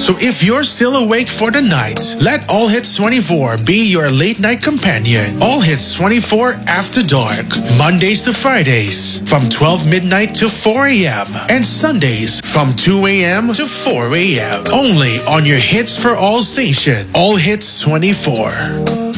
So if you're still awake for the night, let All Hits 24 be your late night companion. All Hits 24 After Dark. Mondays to Fridays from 12 midnight to 4 a.m. and Sundays from 2 a.m. to 4 a.m. Only on your Hits for All station. All Hits 24.